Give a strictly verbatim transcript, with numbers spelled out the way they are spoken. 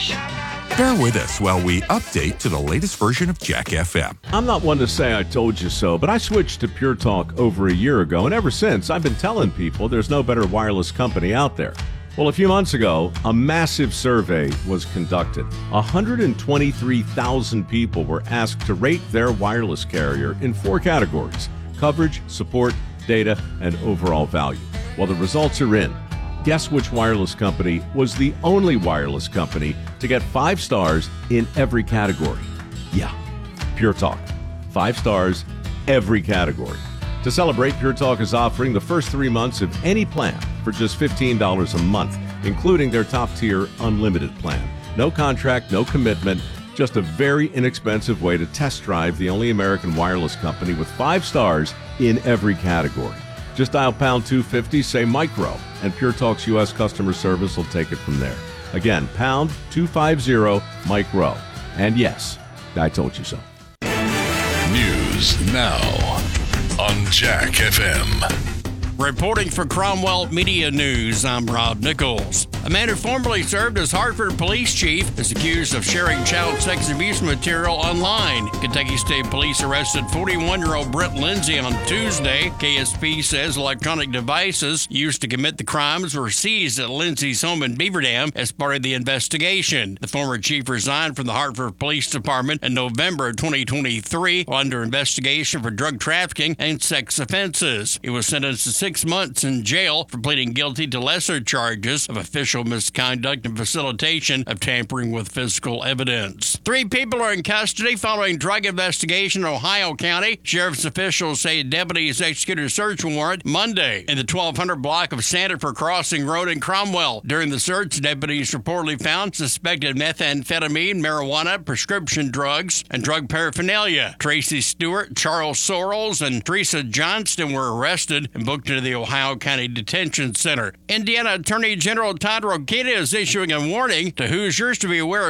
Bear with us while we update to the latest version of Jack F M. I'm not one to say I told you so, but I switched to Pure Talk over a year ago, and ever since, I've been telling people there's no better wireless company out there. Well, a few months ago, a massive survey was conducted. one hundred twenty-three thousand people were asked to rate their wireless carrier in four categories: coverage, support, data, and overall value. Well, the results are in. Guess which wireless company was the only wireless company to get five stars in every category? Yeah, Pure Talk. Five stars, every category. To celebrate, Pure Talk is offering the first three months of any plan for just fifteen dollars a month, including their top-tier unlimited plan. No contract, no commitment, just a very inexpensive way to test drive the only American wireless company with five stars in every category. Just dial pound two fifty, say micro, and Pure Talk's U S customer service will take it from there. Again, pound two fifty, micro. And yes, I told you so. News now on Jack F M. Reporting for Cromwell Media News, I'm Rob Nichols. A man who formerly served as Hartford police chief is accused of sharing child sex abuse material online. Kentucky State Police arrested forty-one-year-old Brent Lindsay on Tuesday. K S P says electronic devices used to commit the crimes were seized at Lindsay's home in Beaver Dam as part of the investigation. The former chief resigned from the Hartford Police Department in November of twenty twenty-three under investigation for drug trafficking and sex offenses. He was sentenced to six months in jail for pleading guilty to lesser charges of official misconduct and facilitation of tampering with physical evidence. Three people are in custody following drug investigation in Ohio County. Sheriff's officials say deputies executed a search warrant Monday in the twelve hundred block of Sandifer Crossing Road in Cromwell. During the search, deputies reportedly found suspected methamphetamine, marijuana, prescription drugs, and drug paraphernalia. Tracy Stewart, Charles Sorrells, and Teresa Johnston were arrested and booked into the Ohio County Detention Center. Indiana Attorney General Todd Rokita is issuing a warning to Hoosiers to be aware